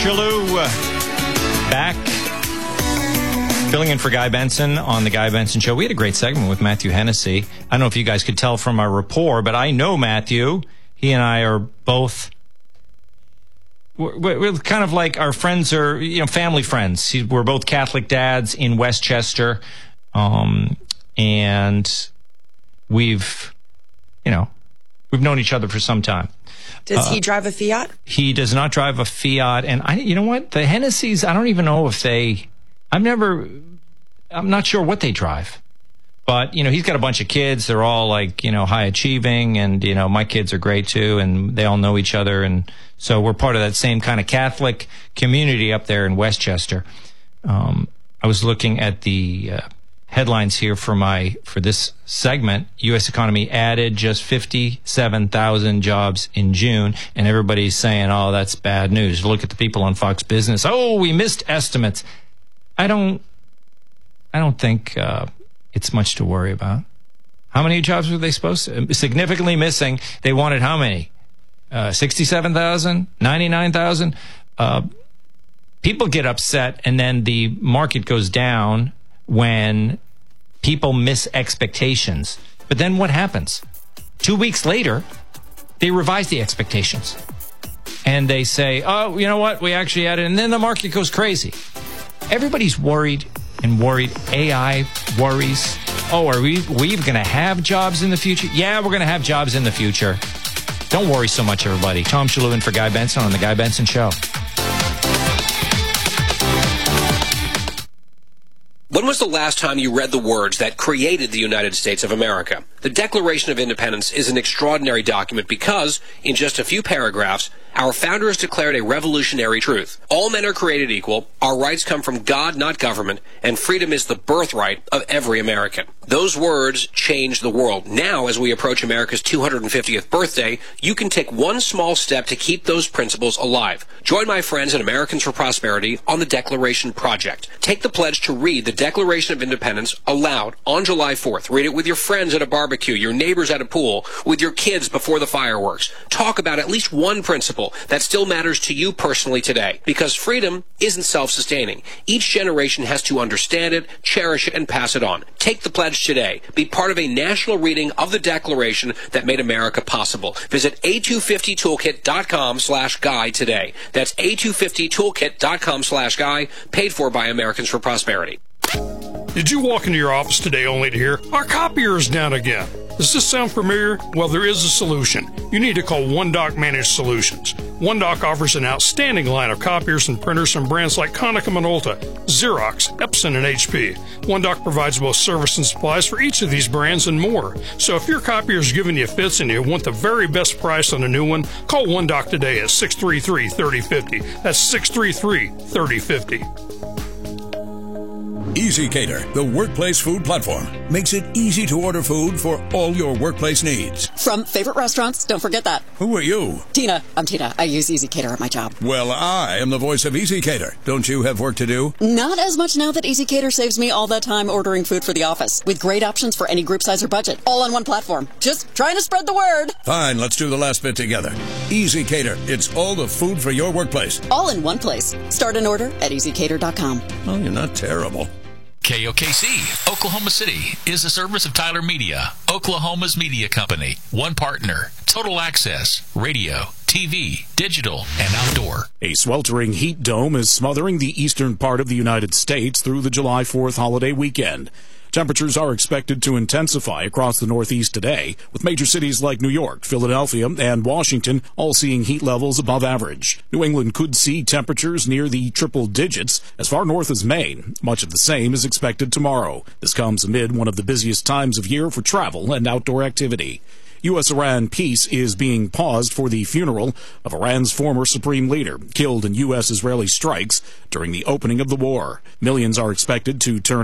Shalou back, filling in for Guy Benson on The Guy Benson Show. We had a great segment with Matthew Hennessy. I don't know if you guys could tell from our rapport, but I know Matthew. He and I are both... We're kind of like our friends are, family friends. We're both Catholic dads in Westchester, and we've known each other for some time. Does he drive a Fiat? He does not drive a Fiat, and you know what? The Hennessy's, I don't even know if I'm not sure what they drive. But, he's got a bunch of kids. They're all high achieving, and, my kids are great too, and they all know each other. And so we're part of that same kind of Catholic community up there in Westchester. I was looking at the headlines here for this segment. U.S. economy added just 57,000 jobs in June, and everybody's saying, oh, that's bad news. Look at the people on Fox Business. Oh, we missed estimates. I don't think it's much to worry about. How many jobs were they supposed to? Significantly missing. They wanted how many? 67,000? 99,000? People get upset, and then the market goes down when people miss expectations. But then what happens? 2 weeks later, they revise the expectations. And they say, oh, you know what? We actually had it. And then the market goes crazy. Everybody's worried. AI worries. Oh, are we going to have jobs in the future? Yeah, we're going to have jobs in the future. Don't worry so much, everybody. Tom Shalou in for Guy Benson on The Guy Benson Show. When was the last time you read the words that created the United States of America? The Declaration of Independence is an extraordinary document because, in just a few paragraphs, our founders declared a revolutionary truth. All men are created equal, our rights come from God, not government, and freedom is the birthright of every American. Those words changed the world. Now, as we approach America's 250th birthday, you can take one small step to keep those principles alive. Join my friends at Americans for Prosperity on the Declaration Project. Take the pledge to read the Declaration of Independence aloud on July 4th. Read it with your friends at a barbecue, your neighbors at a pool, with your kids before the fireworks. Talk about at least one principle that still matters to you personally today. Because freedom isn't self-sustaining. Each generation has to understand it, cherish it, and pass it on. Take the pledge today. Be part of a national reading of the Declaration that made America possible. Visit a250toolkit.com/guy today. That's a250toolkit.com/guy, paid for by Americans for Prosperity. Did you walk into your office today only to hear, our copier is down again? Does this sound familiar? Well, there is a solution. You need to call OneDoc Managed Solutions. OneDoc offers an outstanding line of copiers and printers from brands like Konica Minolta, Xerox, Epson, and HP. OneDoc provides both service and supplies for each of these brands and more. So if your copier is giving you fits and you want the very best price on a new one, call OneDoc today at 633-3050. That's 633-3050. EasyCater, the workplace food platform, makes it easy to order food for all your workplace needs. From favorite restaurants, don't forget that. Who are you? Tina. I'm Tina. I use EasyCater at my job. Well, I am the voice of EasyCater. Don't you have work to do? Not as much now that EasyCater saves me all that time ordering food for the office, with great options for any group size or budget, all on one platform. Just trying to spread the word. Fine, let's do the last bit together. EasyCater, it's all the food for your workplace. All in one place. Start an order at easycater.com. Well, you're not terrible. KOKC, Oklahoma City, is a service of Tyler Media, Oklahoma's media company. One partner, total access, radio, TV, digital, and outdoor. A sweltering heat dome is smothering the eastern part of the United States through the July 4th holiday weekend. Temperatures are expected to intensify across the Northeast today, with major cities like New York, Philadelphia, and Washington all seeing heat levels above average. New England could see temperatures near the triple digits as far north as Maine. Much of the same is expected tomorrow. This comes amid one of the busiest times of year for travel and outdoor activity. U.S.-Iran peace is being paused for the funeral of Iran's former supreme leader, killed in U.S.-Israeli strikes during the opening of the war. Millions are expected to turn